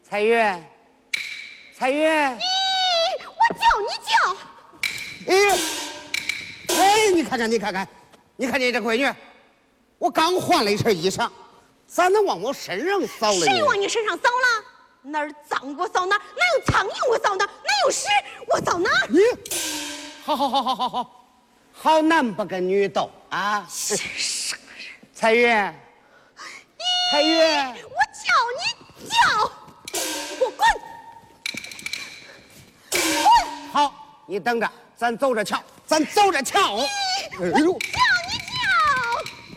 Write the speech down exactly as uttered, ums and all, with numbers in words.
彩月，彩月， 咦，我叫你叫。 哎，哎，你看看，你看看，你看你这闺女，我刚换了一身衣裳，咋能往我身上扫了呢？ 谁往你身上扫了？哪儿脏我扫哪儿，哪有苍蝇我扫哪儿，哪有屎我扫哪儿。 你，好好好好好好，好男不跟女斗啊！彩月，彩月， 我叫你叫，给我滚！滚！ 好，你等着，咱走着瞧，咱走着瞧。哎呦！